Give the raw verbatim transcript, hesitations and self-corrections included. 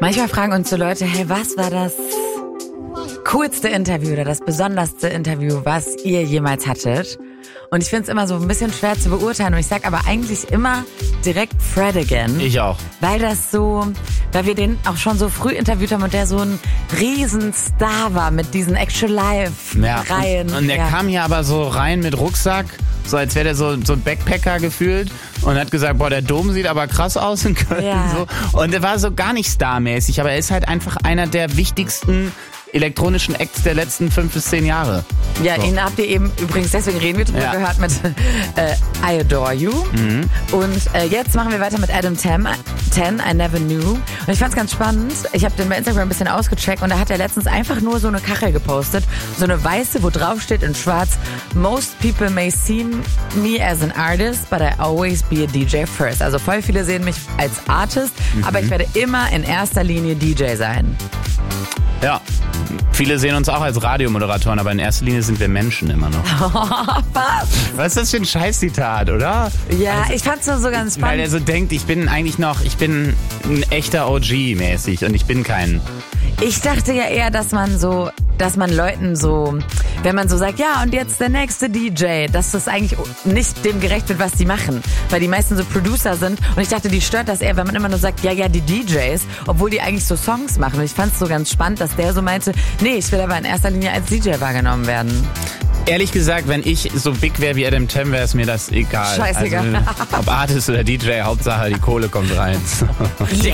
Manchmal fragen uns so Leute, hey, was war das coolste Interview oder das besonderste Interview, was ihr jemals hattet? Und ich finde es immer so ein bisschen schwer zu beurteilen. Und ich sag aber eigentlich immer direkt Fred again. Ich auch. Weil das so, weil wir den auch schon so früh interviewt haben und der so ein Riesenstar war mit diesen Actual Live-Reihen. Ja, und, und der ja. kam hier aber so rein mit Rucksack, so als wäre der so, so ein Backpacker gefühlt und hat gesagt, boah, der Dom sieht aber krass aus in Köln. Ja. So. Und er war so gar nicht starmäßig, aber er ist halt einfach einer der wichtigsten elektronischen Acts der letzten fünf bis zehn Jahre. Ja, so. ihn habt ihr eben, übrigens deswegen reden wir drüber, Ja. gehört mit äh, I Adore You. Mhm. Und äh, jetzt machen wir weiter mit Adam Tam, ten, I Never Knew. Und ich fand's ganz spannend. Ich habe den bei Instagram ein bisschen ausgecheckt und da hat er letztens einfach nur so eine Kachel gepostet. So eine weiße, wo drauf steht in schwarz: Most people may see me as an artist, but I always be a D J first. Also voll viele sehen mich als Artist, mhm. aber ich werde immer in erster Linie D J sein. Ja, viele sehen uns auch als Radiomoderatoren, aber in erster Linie sind wir Menschen immer noch. Was? Was ist das für ein Scheißzitat, oder? Ja, also, ich fand's nur so ganz spannend. Weil er so denkt, ich bin eigentlich noch, ich bin ein echter O G-mäßig und ich bin kein... Ich dachte ja eher, dass man so, dass man Leuten so, wenn man so sagt, ja und jetzt der nächste D J, dass das eigentlich nicht dem gerecht wird, was die machen. Weil die meisten so Producer sind und ich dachte, die stört das eher, wenn man immer nur sagt, ja, ja, die D Js, obwohl die eigentlich so Songs machen. Und ich fand es so ganz spannend, dass der so meinte, nee, ich will aber in erster Linie als D J wahrgenommen werden. Ehrlich gesagt, wenn ich so big wäre wie Adam Tam, wäre es mir das egal. Scheißegal. Also, ob Artist oder D J, Hauptsache die Kohle kommt rein.